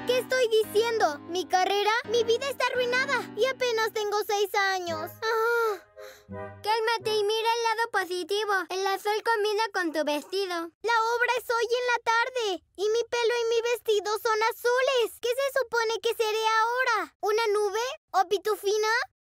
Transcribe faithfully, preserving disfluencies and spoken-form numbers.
¿Qué estoy diciendo? ¿Mi carrera? Mi vida está arruinada y apenas tengo seis años. Ah. Cálmate y mira el lado positivo. El azul combina con tu vestido. La obra es hoy en la tarde y mi pelo y mi vestido son azules. ¿Qué se supone que seré ahora? ¿Una nube? ¿O pitufina?